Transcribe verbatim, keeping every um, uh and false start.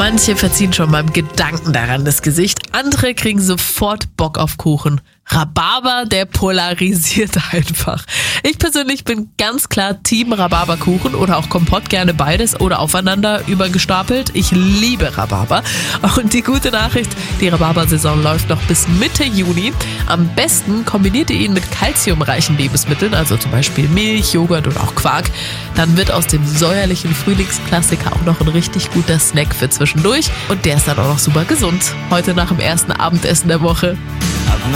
Manche verziehen schon beim Gedanken daran das Gesicht, andere kriegen sofort Bock auf Kuchen. Rhabarber, der polarisiert einfach. Ich persönlich bin ganz klar Team Rhabarberkuchen oder auch Kompott, gerne beides oder aufeinander übergestapelt. Ich liebe Rhabarber. Und die gute Nachricht, die Rhabarbersaison läuft noch bis Mitte Juni. Am besten kombiniert ihr ihn mit kalziumreichen Lebensmitteln, also zum Beispiel Milch, Joghurt und auch Quark. Dann wird aus dem säuerlichen Frühlingsklassiker auch noch ein richtig guter Snack für zwischendurch. Und der ist dann auch noch super gesund. Heute nach dem ersten Abendessen der Woche.